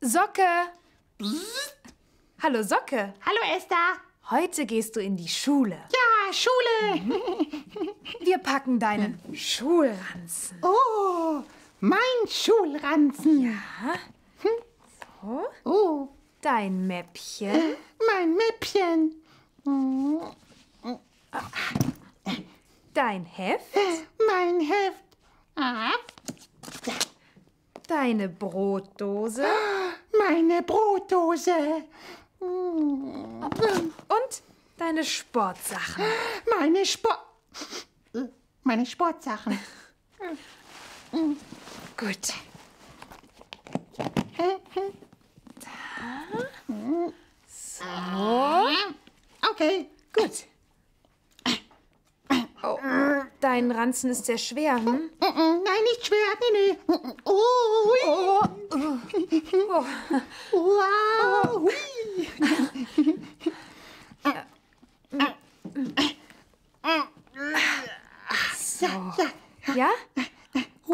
Socke! Hallo Socke! Hallo Esther. Heute gehst du in die Schule. Ja, Schule. Wir packen deinen Schulranzen. Oh, mein Schulranzen. Ja. So. Oh, Dein Mäppchen. mein Mäppchen. Dein Heft. Mein Heft. Ah, Deine Brotdose. meine Brotdose. Und deine Sportsachen. Meine Sportsachen. Gut. So. Okay. Gut. Oh, dein Ranzen ist sehr schwer, hm? Nein, nicht schwer. Nee. Oh, hui. Oh. Wow. Hui. So. Ja?